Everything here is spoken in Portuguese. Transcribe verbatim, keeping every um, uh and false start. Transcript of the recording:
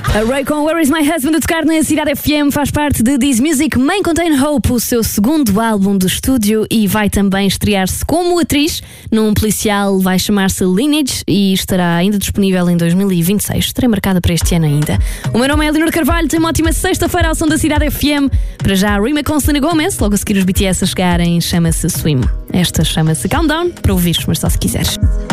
A Ray com Where Is My Husband a tocar na Cidade F M faz parte de This Music Main Contain Hope, o seu segundo álbum do estúdio, e vai também estrear-se como atriz num policial, vai chamar-se Lineage e estará ainda disponível em dois mil e vinte e seis. Estarei marcada para este ano ainda. O meu nome é Leonor Carvalho, tenho uma ótima sexta-feira ao som da Cidade F M. Para já a Rima com Selena Gomez, logo a seguir os B T S a chegarem, chama-se Swim. Esta chama-se Countdown, para ouvires, mas só se quiseres.